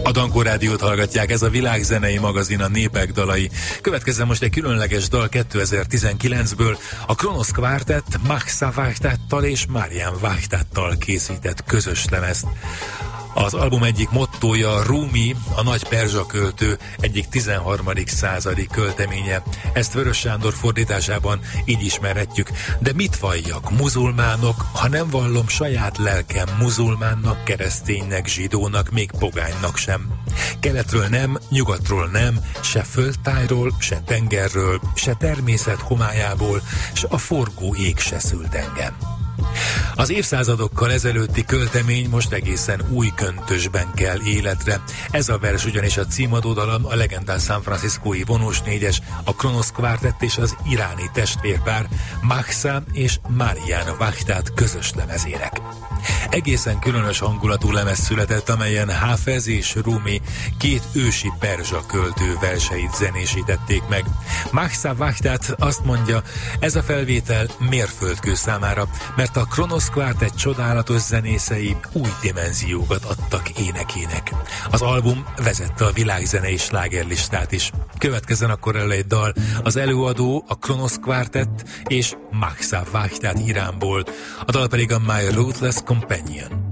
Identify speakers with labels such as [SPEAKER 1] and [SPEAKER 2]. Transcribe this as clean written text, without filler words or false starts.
[SPEAKER 1] A Dankó Rádiót hallgatják, ez a világzenei magazin, a Népek dalai. Következzen most egy különleges dal 2019-ből, a Kronos Quartet Maxa Vachtattal és Marian Vachtattal készített közös lemezt. Az album egyik mottója Rumi, a nagy perzsa költő egyik 13. századi költeménye. Ezt Vörös Sándor fordításában így ismerhetjük. De mit valljak, muzulmánok, ha nem vallom saját lelkem muzulmánnak, kereszténynek, zsidónak, még pogánynak sem. Keletről nem, nyugatról nem, se földtájról, se tengerről, se természet homályából, se a forgó ég se szült engem. Az évszázadokkal ezelőtti költemény most egészen új köntösben kell életre. Ez a vers ugyanis a címadó dalom, a legendás San Franciscói vonós négyes, a Kronos Quartet és az iráni testvérpár Maxa és Marian Vachtat közös lemezének. Egészen különös hangulatú lemez született, amelyen Hafez és Rumi két ősi perzsa költő verseit zenésítették meg. Maxa Vachtat azt mondja, ez a felvétel mérföldkő számára, mert a Kronos Quartet csodálatos zenészei új dimenziókat adtak énekének. Az album vezette a világzenei slágerlistát is. Következzen akkor el egy dal, az előadó a Kronos Quartet és Maxa Vachtat Iránból, a dal pedig a My Ruthless Companion.